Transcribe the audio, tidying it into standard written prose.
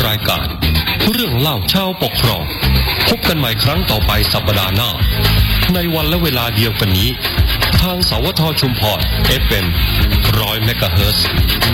รายการเรื่องเล่าชาวปกครองพบกันใหม่ครั้งต่อไปสัปดาห์หน้าในวันและเวลาเดียวกันนี้ทางสวทชุมพร FM 100 เมกะเฮิรตซ์